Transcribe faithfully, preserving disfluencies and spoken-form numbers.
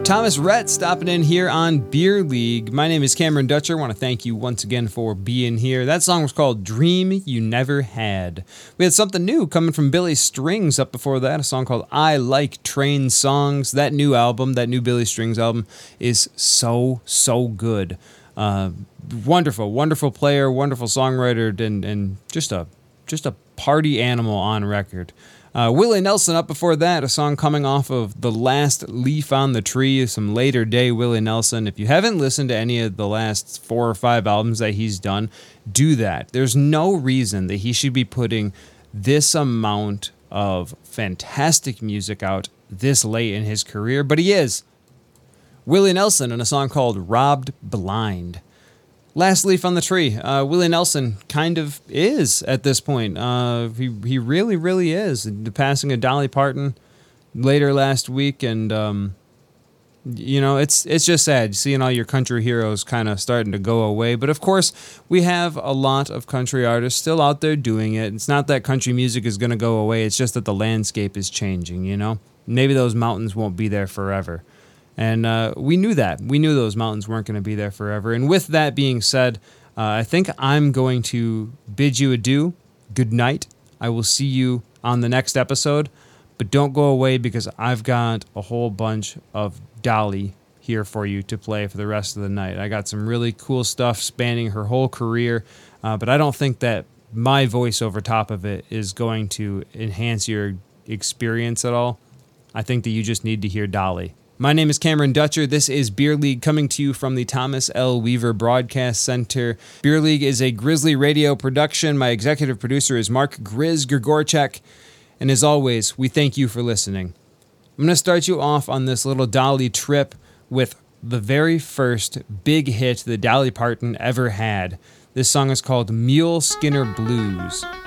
Thomas Rhett stopping in here on Beer League. My name is Cameron Dutcher. I want to thank you once again for being here. That song was called Dream You Never Had. We had something new coming from Billy Strings up before that, a song called I Like Train Songs. That new album, that new Billy Strings album, is so, so good. Uh, wonderful, wonderful player, wonderful songwriter, and, and just a just a party animal on record. Uh, Willie Nelson up before that, a song coming off of The Last Leaf on the Tree, some later day Willie Nelson. If you haven't listened to any of the last four or five albums that he's done, do that. There's no reason that he should be putting this amount of fantastic music out this late in his career, but he is. Willie Nelson in a song called Robbed Blind. Last Leaf on the Tree. Uh, Willie Nelson kind of is at this point. Uh, he he really, really is. The passing of Dolly Parton later last week, and um, you know, it's it's just sad seeing all your country heroes kind of starting to go away. But of course, we have a lot of country artists still out there doing it. It's not that country music is going to go away. It's just that the landscape is changing. You know, maybe those mountains won't be there forever. And uh, we knew that. We knew those mountains weren't going to be there forever. And with that being said, uh, I think I'm going to bid you adieu. Good night. I will see you on the next episode. But don't go away, because I've got a whole bunch of Dolly here for you to play for the rest of the night. I got some really cool stuff spanning her whole career. Uh, but I don't think that my voice over top of it is going to enhance your experience at all. I think that you just need to hear Dolly. My name is Cameron Dutcher. This is Beer League, coming to you from the Thomas L. Weaver Broadcast Center. Beer League is a Grizzly Radio production. My executive producer is Mark Grizz Grigorchek. And as always, we thank you for listening. I'm going to start you off on this little Dolly trip with the very first big hit that Dolly Parton ever had. This song is called Mule Skinner Blues.